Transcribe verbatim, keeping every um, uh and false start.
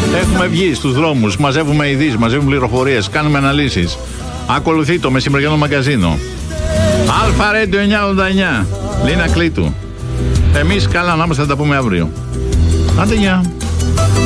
Έχουμε βγει στους δρόμους, μαζεύουμε ειδήσεις, μαζεύουμε πληροφορίες, κάνουμε αναλύσεις. Ακολουθεί το μεσημεριανό μαγκαζίνο. Αλφα Ρέντιο εννιακόσια ογδόντα εννιά. Λίνα Κλήτου. Εμείς καλά να είμαστε, θα τα πούμε αύριο. Άντε γεια.